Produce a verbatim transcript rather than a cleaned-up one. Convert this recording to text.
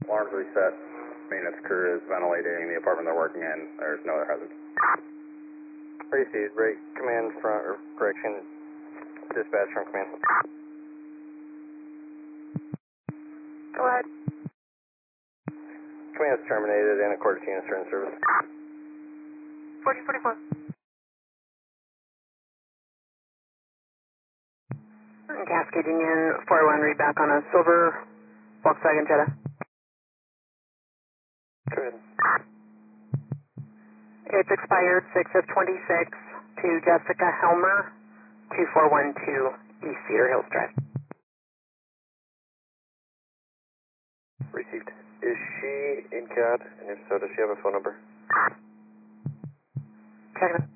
Alarms reset. Maintenance crew is ventilating the apartment they're working in. There's no other hazards. Received. Break command front, or correction, dispatch from command. Go ahead. Command is terminated and a quarter to unit in service. forty forty-four. Cascading in, four oh one, read back on a silver Volkswagen Jetta. Good. It's expired six of twenty-six to Jessica Helmer, two four one two East Cedar Hills Drive. Received. Is she in C A D? And if so, does she have a phone number? Check it out.